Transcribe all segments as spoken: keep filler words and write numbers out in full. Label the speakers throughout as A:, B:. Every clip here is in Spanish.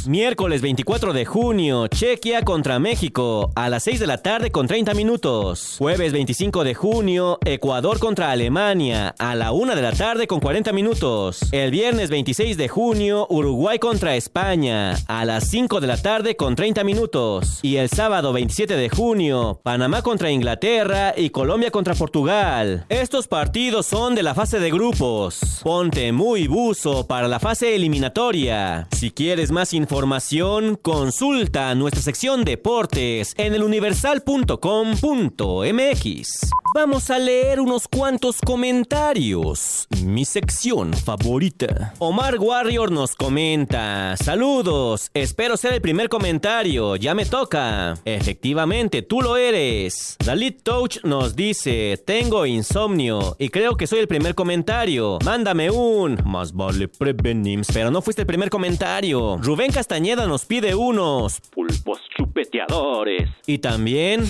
A: Miércoles veinticuatro de junio, Chequia contra México, a las seis de la tarde con treinta minutos. Jueves veinticinco de junio, Ecuador contra Alemania, a la una de la tarde con cuarenta minutos. El viernes veintiséis de junio, Uruguay contra España, a las cinco de la tarde con treinta minutos. Y el sábado veintisiete de junio, Panamá contra Inglaterra y Colombia contra Portugal. Estos partidos son de la fase de grupos. Ponte muy buzo para la fase eliminatoria. Si quieres más información, consulta nuestra sección Deportes en el universal punto com punto m x. Vamos a leer unos cuantos comentarios. Mi sección favorita. Omar Warrior nos comenta: saludos, espero ser el primer comentario, ya me toca. Efectivamente, tú lo eres. Dalit Touch nos dice: tengo insomnio y creo que soy el primer comentario. Mándame un más vale prevenir. Pero no fuiste el primer comentario. Rubén Castañeda nos pide unos pulpos chupeteadores. Y también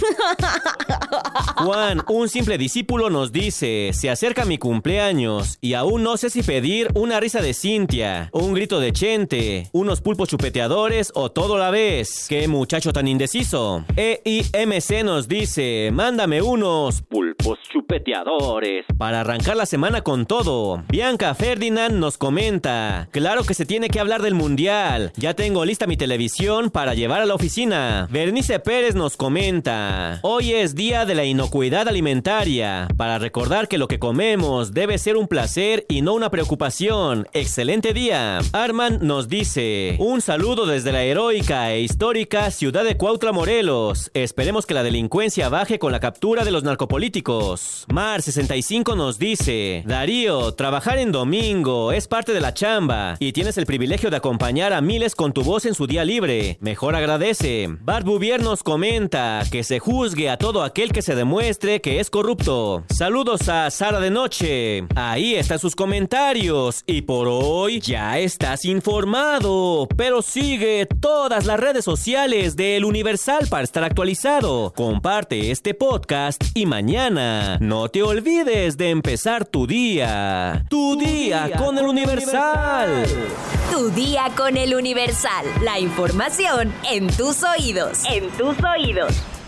A: Juan, un simple discípulo, nos dice: se acerca mi cumpleaños y aún no sé si pedir una risa de Cintia, un grito de Chente, unos pulpos chupeteadores o todo a la vez. ¡Qué muchacho tan indeciso! E I M C nos dice: mándame unos pulpos chupeteadores para arrancar la semana con todo. Bianca Ferdinand nos comenta: claro que se tiene que hablar del mundial. Ya tengo lista mi televisión para llevar a la oficina. Bernice Pérez nos comenta: hoy es día de la inocuidad alimentaria, para recordar que lo que comemos debe ser un placer y no una preocupación. Excelente día. Arman nos dice: un saludo desde la heroica e histórica ciudad de Cuautla, Morelos. Esperemos que la delincuencia baje con la captura de los narcopolíticos. Mar sesenta y cinco nos dice: Darío, trabajar en domingo es parte de la chamba y tienes el privilegio de acompañar a miles con tu voz en su día libre. Mejor agradece. Bart Bouvier nos comenta: que se juzgue a todo aquel que se demuestre que es corrupto. Saludos a Sara de Noche. Ahí están sus comentarios y por hoy ya estás informado, pero sigue todas las redes sociales de El Universal para estar actualizado. Comparte este podcast y mañana no te olvides de empezar tu día. Tu, tu día, día con, con El Universal. Universal.
B: Tu día con El Universal. La información en tus oídos. En tus oídos.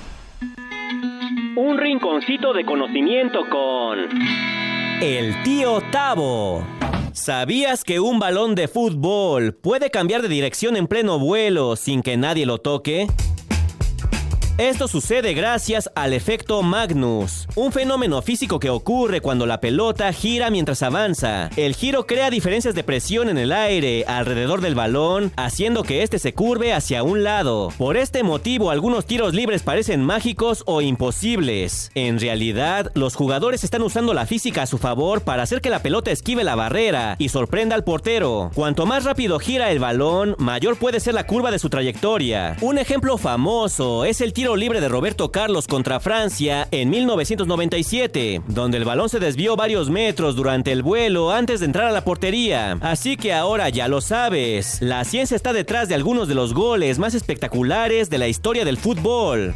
A: Un rinconcito de conocimiento con el tío Tavo. ¿Sabías que un balón de fútbol puede cambiar de dirección en pleno vuelo sin que nadie lo toque? Esto sucede gracias al efecto Magnus, un fenómeno físico que ocurre cuando la pelota gira mientras avanza. El giro crea diferencias de presión en el aire alrededor del balón, haciendo que éste se curve hacia un lado. Por este motivo, algunos tiros libres parecen mágicos o imposibles. En realidad, los jugadores están usando la física a su favor para hacer que la pelota esquive la barrera y sorprenda al portero. Cuanto más rápido gira el balón, mayor puede ser la curva de su trayectoria. Un ejemplo famoso es el tiro libre de Roberto Carlos contra Francia en mil novecientos noventa y siete, donde el balón se desvió varios metros durante el vuelo antes de entrar a la portería. Así que ahora ya lo sabes, la ciencia está detrás de algunos de los goles más espectaculares de la historia del fútbol.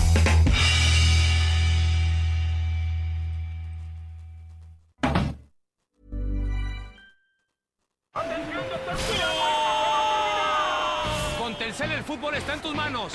C: Con Telcel el fútbol está en tus manos.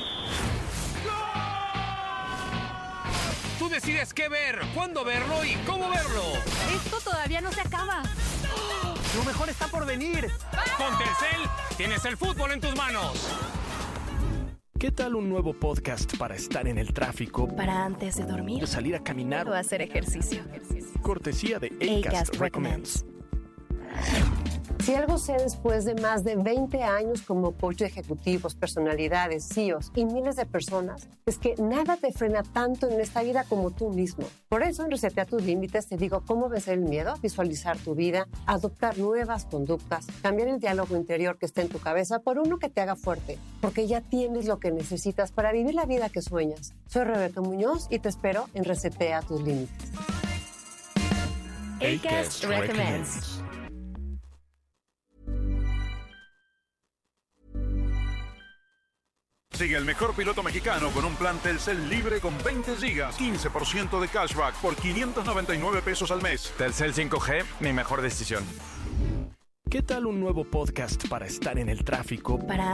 C: Tú decides qué ver, cuándo verlo y cómo verlo.
D: Esto todavía no se acaba.
C: Lo mejor está por venir. Con Telcel tienes el fútbol en tus manos.
E: ¿Qué tal un nuevo podcast para estar en el tráfico?
D: Para antes de dormir.
E: Salir a caminar.
D: O hacer ejercicio.
E: Cortesía de Acast,
D: Acast
E: Recommends.
F: Si algo sé después de más de veinte años como coach de ejecutivos, personalidades, C E Os y miles de personas, es que nada te frena tanto en esta vida como tú mismo. Por eso en Resetea tus Límites te digo cómo vencer el miedo, visualizar tu vida, adoptar nuevas conductas, cambiar el diálogo interior que está en tu cabeza por uno que te haga fuerte, porque ya tienes lo que necesitas para vivir la vida que sueñas. Soy Rebeca Muñoz y te espero en Resetea tus Límites.
D: Acast Recommends.
G: Sigue el mejor piloto mexicano con un plan Telcel libre con veinte gigas, quince por ciento de cashback por quinientos noventa y nueve pesos al mes.
H: Telcel cinco G, mi mejor decisión.
E: ¿Qué tal un nuevo podcast para estar en el tráfico?
D: Para